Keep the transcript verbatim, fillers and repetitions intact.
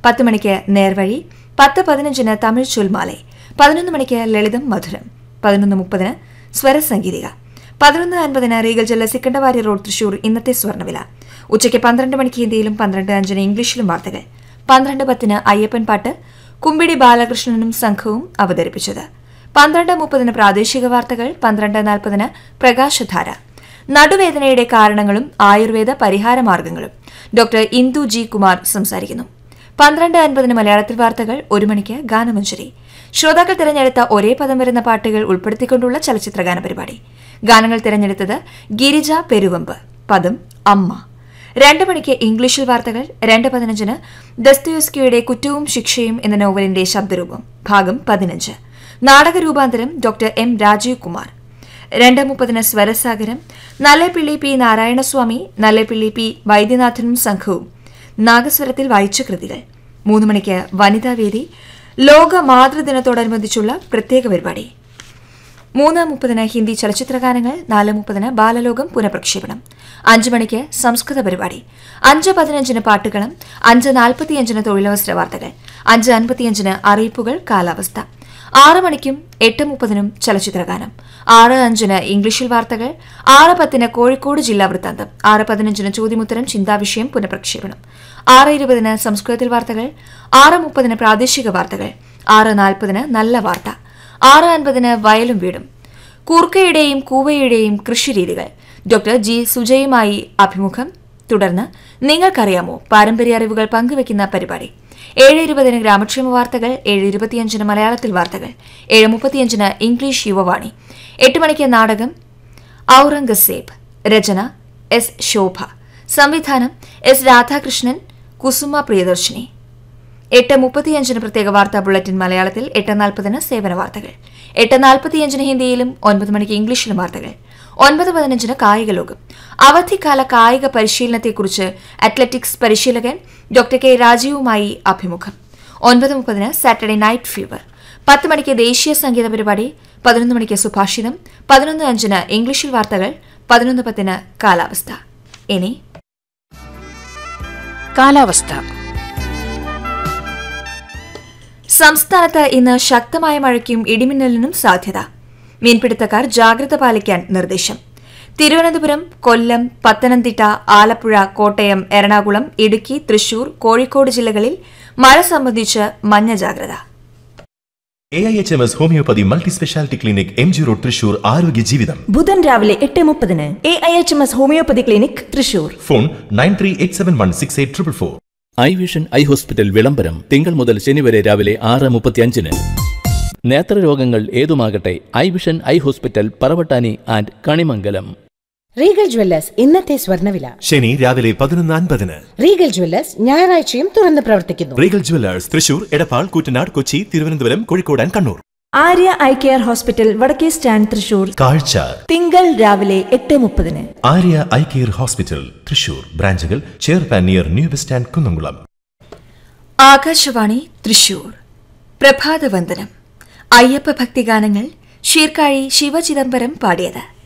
പത്ത് മണിക്ക് നേർവഴി, പത്ത് പതിനഞ്ചിന് തമിഴ് ചൊൽമാലെ, പതിനൊന്ന് മണിക്ക് ലളിതം മധുരം, പതിനൊന്ന് മുപ്പതിന് സ്വരസംഗീതിക, പതിനൊന്ന് അൻപതിന് റീഗൽ ജ്വല്ലേഴ്സ് സിക്കണ്ടവാരി റോഡ് തൃശൂർ ഇന്നത്തെ സ്വർണ്ണവില. ഉച്ചയ്ക്ക് പന്ത്രണ്ട് മണിക്ക് ഹിന്ദിയിലും പന്ത്രണ്ട് അഞ്ചിന് ഇംഗ്ലീഷിലും വാർത്തകൾ. പന്ത്രണ്ട് പത്തിന് അയ്യപ്പൻ പാട്ട് കുമ്പിടി ബാലകൃഷ്ണനും സംഘവും അവതരിപ്പിച്ചത്. പന്ത്രണ്ട് മുപ്പതിന് പ്രാദേശിക വാർത്തകൾ. പന്ത്രണ്ട് നാൽപ്പതിന് പ്രകാശധാര, നടുവേദനയുടെ കാരണങ്ങളും ആയുർവേദ പരിഹാരമാർഗങ്ങളും ഡോക്ടർ ഇന്ദു ജി കുമാർ സംസാരിക്കുന്നു. പന്ത്രണ്ട് അൻപതിന് മലയാളത്തിൽ വാർത്തകൾ. ഒരു മണിക്ക് ഗാനമഞ്ജരി, ശ്രോതാക്കൾ തിരഞ്ഞെടുത്ത ഒരേ പദം വരുന്ന പാട്ടുകൾ ഉൾപ്പെടുത്തിക്കൊണ്ടുള്ള ചലച്ചിത്രഗാന പരിപാടി. ഗാനങ്ങൾ തിരഞ്ഞെടുത്തത് ഗിരിജ പെരുവമ്പ്, പദം അമ്മ. രണ്ട് മണിക്ക് ഇംഗ്ലീഷിൽ വാർത്തകൾ. രണ്ട് പതിനഞ്ചിന് ദസ്തോവസ്കിയുടെ കുറ്റവും ശിക്ഷയും എന്ന നോവലിന്റെ ശബ്ദരൂപം ഭാഗം പതിനഞ്ച്, നാടകരൂപാന്തരം ഡോക്ടർ എം രാജീവ് കുമാർ. രണ്ട് മുപ്പതിന് സ്വരസാഗരം, നല്ലേപ്പിള്ളി പി നാരായണസ്വാമി, നല്ലേപ്പിള്ളി പി വൈദ്യനാഥനും സംഘവും നാഗസ്വരത്തിൽ വായിച്ച കൃതികൾ. മൂന്ന് മണിക്ക് വനിതാവേദി, ലോക മാതൃദിനത്തോടനുബന്ധിച്ചുള്ള പ്രത്യേക പരിപാടി. മൂന്ന് മുപ്പതിന് ഹിന്ദി ചലച്ചിത്രഗാനങ്ങൾ. നാല് മുപ്പതിന് ബാലലോകം പുനഃപ്രക്ഷേപണം. അഞ്ച് മണിക്ക് സംസ്കൃത പരിപാടി. അഞ്ച് പതിനഞ്ചിന് പാട്ടുകളം. അഞ്ച് നാൽപ്പത്തിയഞ്ചിന് തൊഴിലവസര വാർത്തകൾ. അഞ്ച് അൻപത്തിയഞ്ചിന് അറിയിപ്പുകൾ കാലാവസ്ഥ. ആറ് മണിക്കും എട്ട് മുപ്പതിനും ചലച്ചിത്രഗാനം. ആറ് അഞ്ചിന് ഇംഗ്ലീഷിൽ വാർത്തകൾ. ആറ് പത്തിന് കോഴിക്കോട് ജില്ലാ വൃത്താന്തം. ആറ് പതിനഞ്ചിന് ചോദ്യമുത്തരം ചിന്താവിഷയം പുനഃപ്രക്ഷേപണം. ആറ് ഇരുപതിന് സംസ്കൃതത്തിൽ വാർത്തകൾ. ആറ് മുപ്പതിന് പ്രാദേശിക വാർത്തകൾ. ആറ് നാൽപ്പതിന് നല്ല വാർത്ത. ആറ് അൻപതിന് വയലും വീടും, കൂർക്കയുടെയും കൂവയുടെയും കൃഷിരീതികൾ ഡോക്ടർ ജി സുജയുമായി അഭിമുഖം. തുടർന്ന് നിങ്ങൾക്കറിയാമോ, പാരമ്പര്യ അറിവുകൾ പങ്കുവയ്ക്കുന്ന പരിപാടി. ഏഴ് ഇരുപതിന് ഗ്രാമക്ഷേമ വാർത്തകൾ. ഏഴ് ഇരുപത്തിയഞ്ചിന് മലയാളത്തിൽ വാർത്തകൾ. ഏഴ് മുപ്പത്തിയഞ്ചിന് ഇംഗ്ലീഷ് യുവവാണി. എട്ട് മണിക്ക് നാടകം ഔറംഗസേബ്, രചന എസ് ശോഭ, സംവിധാനം എസ് രാധാകൃഷ്ണൻ, കുസുമ പ്രിയദർശിനി. എട്ട് മുപ്പത്തിയഞ്ചിന് പ്രത്യേക വാർത്താ ബുള്ളറ്റിൻ മലയാളത്തിൽ. എട്ട് നാൽപ്പതിന് സേവന വാർത്തകൾ. എട്ട് നാൽപ്പത്തിയഞ്ചിന് ഹിന്ദിയിലും ഒൻപത് മണിക്ക് ഇംഗ്ലീഷിലും വാർത്തകൾ. ഒൻപത് പതിനഞ്ചിന് കായിക ലോകം, അവധിക്കാല കായിക പരിശീലനത്തെക്കുറിച്ച് അത്ലറ്റിക്സ് പരിശീലകൻ ഡോക്ടർ കെ രാജീവുമായി അഭിമുഖം. ഒൻപത് മുപ്പതിന് സാറ്റർഡേ നൈറ്റ് ഫീവർ. പത്ത് മണിക്ക് ദേശീയ സംഗീത പരിപാടി. പതിനൊന്ന് മണിക്ക് സുഭാഷിതം. പതിനൊന്ന് അഞ്ചിന് ഇംഗ്ലീഷിൽ വാർത്തകൾ. പതിനൊന്ന് പത്തിന് കാലാവസ്ഥ. ഇനി കാലാവസ്ഥ. സംസ്ഥാനത്ത് ഇന്ന് ശക്തമായ മഴയ്ക്കും ഇടിമിന്നലിനും സാധ്യത. മീൻപിടുത്തക്കാർ ജാഗ്രത പാലിക്കാൻ നിർദ്ദേശം. തിരുവനന്തപുരം, കൊല്ലം, പത്തനംതിട്ട, ആലപ്പുഴ, കോട്ടയം, എറണാകുളം, ഇടുക്കി, തൃശൂർ, കോഴിക്കോട് ജില്ലകളിൽ മഴ സംബന്ധിച്ച് മഞ്ഞ ജാഗ്രത. A I H M S homeopathy multi speciality clinic, M G road, Thrissur. ആരോഗ്യ ജീവിതം ബുധൻ രാവിലെ എട്ട് മുപ്പതിന് A I H M S homeopathy clinic, Thrissur. Phone nine three eight seven one six eight triple four. I vision eye hospital വിളംബരം തിങ്കൾ മുതൽ ശനി വരെ രാവിലെ ആറ് മുപ്പത്തിയഞ്ചിന്. നേത്രരോഗങ്ങൾ ഏതുമാകട്ടെ, I vision eye hospital, Paravattani and Kanimangalam. Regal Jewellers ഇന്നത്തെ സ്വർണ്ണവില. ശനി രാവിലെ പതിനൊന്ന് അൻപതിന്. റീഗൽ ജ്വല്ലേഴ്സ് ഞായറാഴ്ചയും തുറന്ന് പ്രവർത്തിക്കുന്നു. Regal Jewellers Thrissur, Edappal, Koottanad, Kochi, Thiruvananthapuram, Kozhikode and Kannur. Arya eye care hospital, വടക്കേ സ്റ്റാൻഡ്, തൃശൂർ. കാഴ്ച തിങ്കൾ രാവിലെ എട്ട് മുപ്പതിന്. Arya eye care hospital, Thrissur. ബ്രാഞ്ചുകൾ ചെയർപാൻ near new bus stand, Kunnamkulam. Akashvani Thrissur. പ്രഭാതവന്ദനം. Ayyappa ഭക്തിഗാനങ്ങൾ ശീർക്കാഴി Sivachidambaram പാടിയത്.